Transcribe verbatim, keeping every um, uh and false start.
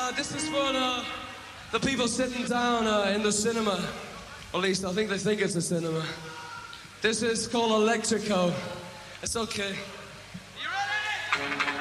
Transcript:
Uh, this is for uh, the people sitting down uh, in the cinema. At least I think they think it's a cinema. This is called Electrico. It's okay.